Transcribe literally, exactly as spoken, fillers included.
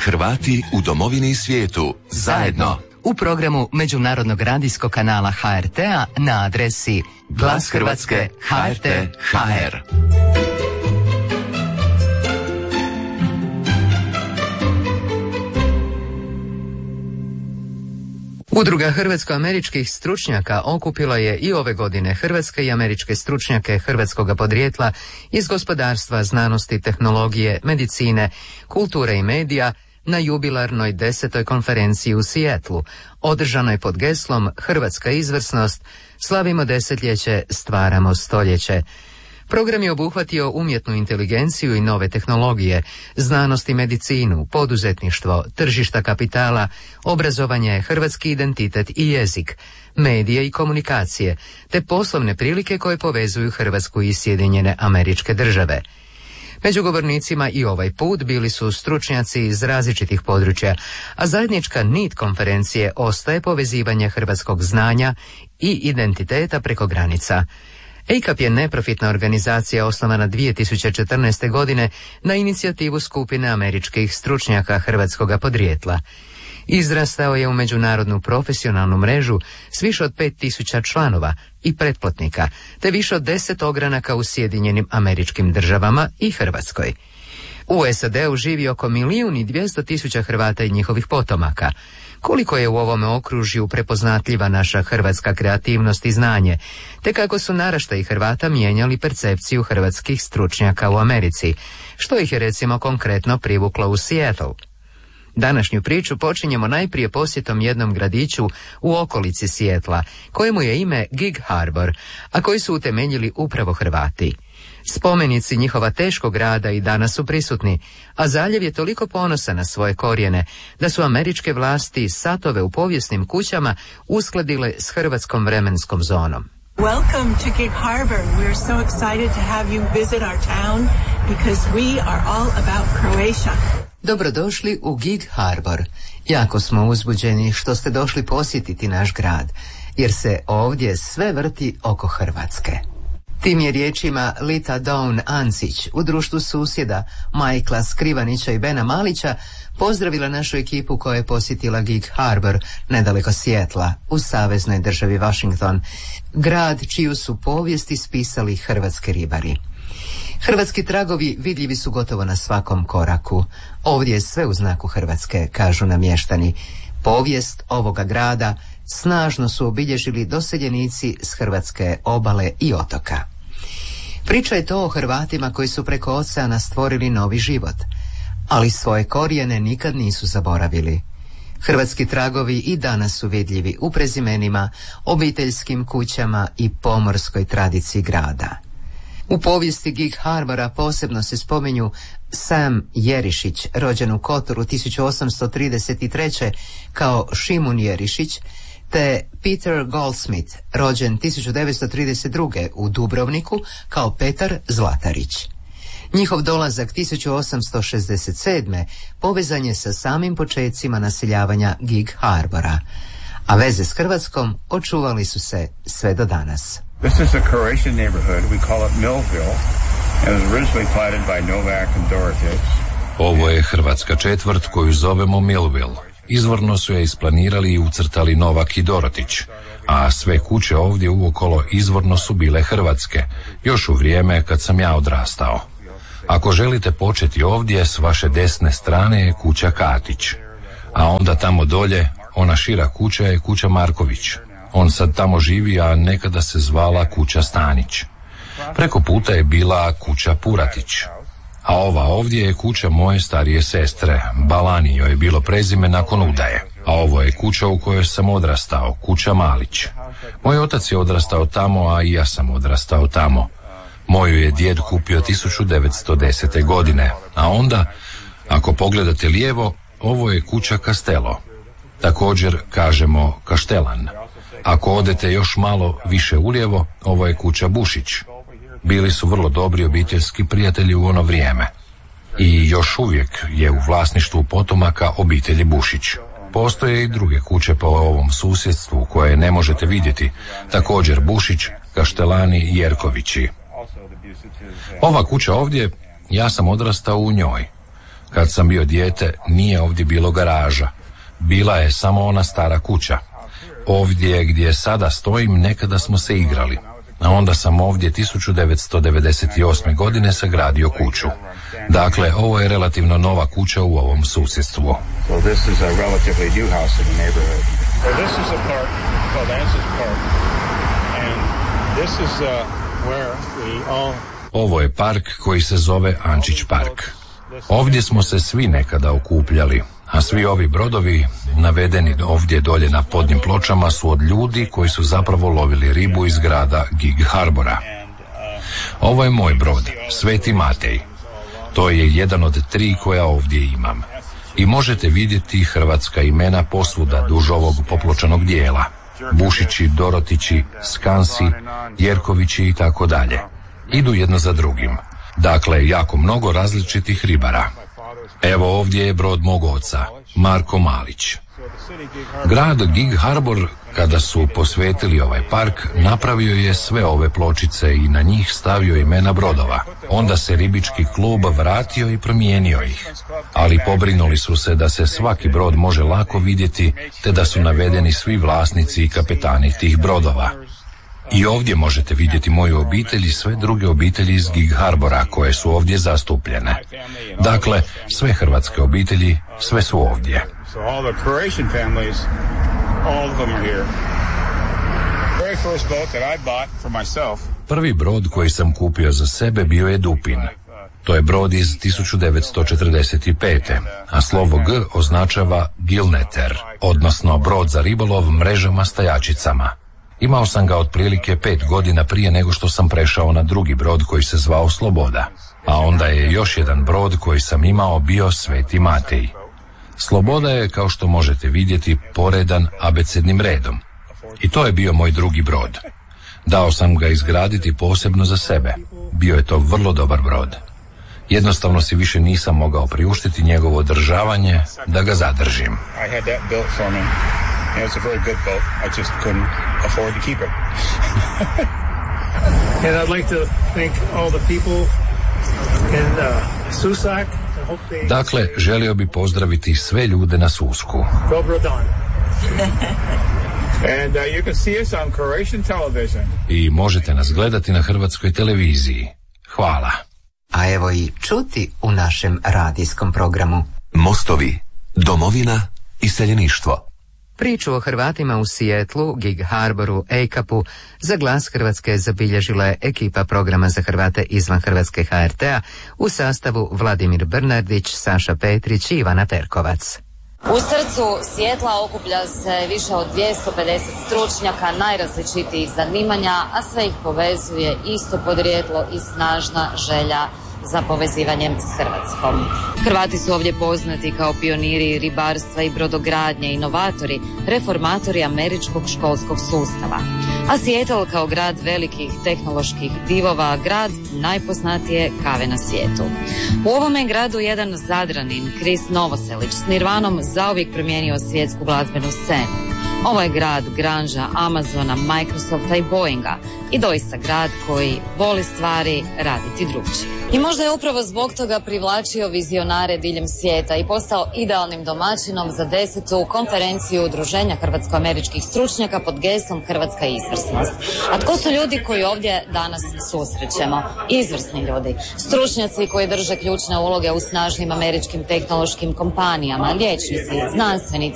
Hrvati u domovini i svijetu. Zajedno. U programu Međunarodnog radijskog kanala H R T-a na adresi Glas Hrvatske H R T H R. Udruga hrvatsko-američkih stručnjaka okupila je i ove godine hrvatske i američke stručnjake hrvatskoga podrijetla iz gospodarstva, znanosti, tehnologije, medicine, kulture i medija na jubilarnoj desetoj konferenciji u Seattlu, održanoj pod geslom Hrvatska izvrsnost, slavimo desetljeće, stvaramo stoljeće. Program je obuhvatio umjetnu inteligenciju i nove tehnologije, znanost i medicinu, poduzetništvo, tržišta kapitala, obrazovanje, hrvatski identitet i jezik, medije i komunikacije, te poslovne prilike koje povezuju Hrvatsku i Sjedinjene Američke Države. Među govornicima i ovaj put bili su stručnjaci iz različitih područja, a zajednička nit konferencije ostaje povezivanje hrvatskog znanja i identiteta preko granica. A C A P je neprofitna organizacija osnovana dvije tisuće četrnaeste. godine na inicijativu skupine američkih stručnjaka hrvatskoga podrijetla. Izrastao je u međunarodnu profesionalnu mrežu s više od pet tisuća članova i pretplatnika, te više od deset ogranaka u Sjedinjenim Američkim Državama i Hrvatskoj. U S A D-u živi oko milijun i dvjesto tisuća Hrvata i njihovih potomaka. Koliko je u ovome okružju prepoznatljiva naša hrvatska kreativnost i znanje, te kako su naraštaji Hrvata mijenjali percepciju hrvatskih stručnjaka u Americi, što ih je recimo konkretno privuklo u Seattle. Današnju priču počinjemo najprije posjetom jednom gradiću u okolici Seattla, kojemu je ime Gig Harbor, a koji su utemeljili upravo Hrvati. Spomenici njihova teškog rada i danas su prisutni, a zaljev je toliko ponosan na svoje korijene da su američke vlasti satove u povijesnim kućama uskladile s hrvatskom vremenskom zonom. Welcome to Gig Harbor. We're so excited to have you visit our town because we are all about Croatia. Dobrodošli u Gig Harbor. Jako smo uzbuđeni što ste došli posjetiti naš grad, jer se ovdje sve vrti oko Hrvatske. Tim je riječima Lita Dawn Ancić u društvu susjeda Majkla Skrivanića i Bena Malića pozdravila našu ekipu koja je posjetila Gig Harbor nedaleko Seattla u saveznoj državi Washington, grad čiju su povijest ispisali hrvatski ribari. Hrvatski tragovi vidljivi su gotovo na svakom koraku. Ovdje je sve u znaku Hrvatske, kažu namještani. Povijest ovoga grada snažno su obilježili doseljenici s hrvatske obale i otoka. Priča je to o Hrvatima koji su preko oceana stvorili novi život, ali svoje korijene nikad nisu zaboravili. Hrvatski tragovi i danas su vidljivi u prezimenima, obiteljskim kućama i pomorskoj tradiciji grada. U povijesti Gig Harbora posebno se spominju Sam Jerišić, rođen u Kotoru tisuću osamsto trideset treće kao Šimun Jerišić, te Peter Goldsmith, rođen tisuću devetsto trideset druge u Dubrovniku kao Petar Zlatarić. Njihov dolazak tisuću osamsto šezdeset sedme povezan je sa samim počecima naseljavanja Gig Harbora, a veze s Hrvatskom očuvali su se sve do danas. This is a Croatian neighborhood. We call it Millville, and was originally platted by Novak and Dorotic. Ovo je hrvatska četvrt koju zovemo Millville. Izvorno su je isplanirali i ucrtali Novak i Dorotić, a sve kuće ovdje uokolo izvorno su bile hrvatske, još u vrijeme kad sam ja odrastao. Ako želite početi ovdje, s vaše desne strane je kuća Katić, a onda tamo dolje, ona šira kuća je kuća Marković. On sad tamo živi, a nekada se zvala kuća Stanić. Preko puta je bila kuća Puratić. A ova ovdje je kuća moje starije sestre, Balani joj je bilo prezime nakon udaje. A ovo je kuća u kojoj sam odrastao, kuća Malić. Moj otac je odrastao tamo, a i ja sam odrastao tamo. Moju je djed kupio tisuću devetsto desete. godine, a onda, ako pogledate lijevo, ovo je kuća Castello. Također kažemo Kaštelan. Ako odete još malo više ulijevo, ovo je kuća Bušić. Bili su vrlo dobri obiteljski prijatelji u ono vrijeme. I još uvijek je u vlasništvu potomaka obitelji Bušić. Postoje i druge kuće po ovom susjedstvu koje ne možete vidjeti, također Bušić, Kaštelani i Jerkovići. Ova kuća ovdje, ja sam odrastao u njoj. Kad sam bio dijete, nije ovdje bilo garaža. Bila je samo ona stara kuća. Ovdje gdje sada stojim nekada smo se igrali. A onda sam ovdje tisuću devetsto devedeset osme. godine sagradio kuću. Dakle, ovo je relativno nova kuća u ovom susjedstvu. So this is a relatively new house in the neighborhood. So this is a park called Ansys Park. And this is uh, where we all... Ovo je park koji se zove Ančić park. Ovdje smo se svi nekada okupljali, a svi ovi brodovi navedeni ovdje dolje na podnim pločama su od ljudi koji su zapravo lovili ribu iz grada Gig Harbora. Ovo je moj brod, Sveti Matej. To je jedan od tri koja ovdje imam. I možete vidjeti hrvatska imena posvuda duž ovog popločanog dijela. Bušići, Dorotići, Skansi, Jerkovići i tako dalje. Idu jedno za drugim. Dakle, jako mnogo različitih ribara. Evo ovdje je brod mog oca, Marko Malić. Grad Gig Harbor, kada su posvetili ovaj park, napravio je sve ove pločice i na njih stavio imena brodova. Onda se ribički klub vratio i promijenio ih. Ali pobrinuli su se da se svaki brod može lako vidjeti, te da su navedeni svi vlasnici i kapetani tih brodova. I ovdje možete vidjeti moju obitelj i sve druge obitelji iz Gig Harbora koje su ovdje zastupljene. Dakle, sve hrvatske obitelji, sve su ovdje. So all the Croatian families, all of them are here. The very first boat that I bought for myself. Prvi brod koji sam kupio za sebe bio je Dupin. To je brod iz tisuću devetsto četrdeset pete. a slovo G označava Gilneter, odnosno brod za ribolov mrežama stajačicama. Imao sam ga otprilike pet godina prije nego što sam prešao na drugi brod koji se zvao Sloboda. A onda je još jedan brod koji sam imao bio Sveti Matej. Sloboda je, kao što možete vidjeti, poredan abecednim redom. I to je bio moj drugi brod. Dao sam ga izgraditi posebno za sebe. Bio je to vrlo dobar brod. Jednostavno si više nisam mogao priuštiti njegovo održavanje da ga zadržim. I had that built for me. And it's a very good boat. I just couldn't afford to keep it. And I'd like to thank all the people in uh, Susak. Dakle, želio bi pozdraviti sve ljude na Susku. Dobro dan. And uh, you can see us on Croatian television. I možete nas gledati na hrvatskoj televiziji. Hvala. A evo i čuti u našem radijskom programu. Mostovi, domovina i seljeništvo. Priču o Hrvatima u Sijetlu, Gig Harboru, ejkapu za Glas Hrvatske zabilježila je ekipa programa za Hrvate izvan Hrvatske H R T-a u sastavu Vladimir Brnardić, Saša Petrić i Ivana Perkovac. U srcu Sijetla okuplja se više od dvjesto pedeset stručnjaka najrazličitijih zanimanja, a sve ih povezuje isto podrijetlo i snažna želja za povezivanjem s Hrvatskom. Hrvati su ovdje poznati kao pioniri ribarstva i brodogradnje, inovatori, reformatori američkog školskog sustava. A Seattle kao grad velikih tehnoloških divova, grad najpoznatije kave na svijetu. U ovome gradu jedan Zadranin, Chris Novoselić, s Nirvanom zauvijek promijenio svjetsku glazbenu scenu. Ovo je grad granža Amazona, Microsofta i Boeinga i doista grad koji voli stvari raditi drugčije. I možda je upravo zbog toga privlačio vizionare diljem svijeta i postao idealnim domaćinom za desetu konferenciju Udruženja hrvatsko-američkih stručnjaka pod geslom Hrvatska izvrsnost. A tko su ljudi koji ovdje danas susrećemo? Izvrsni ljudi. Stručnjaci koji drže ključne uloge u snažnim američkim tehnološkim kompanijama, liječnici, znanstvenici,